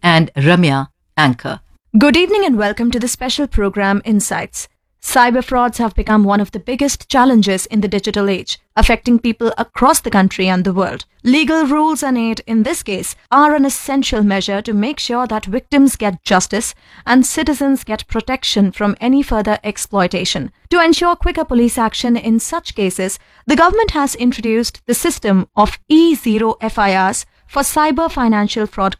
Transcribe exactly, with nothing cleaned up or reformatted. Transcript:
and Ramya, anchor. Good evening and welcome to the special program Insights. Cyber frauds have become one of the biggest challenges in the digital age, affecting people across the country and the world. Legal rules and aid in this case are an essential measure to make sure that victims get justice and citizens get protection from any further exploitation. To ensure quicker police action in such cases, the government has introduced the system of E zero F I Rs for cyber financial fraud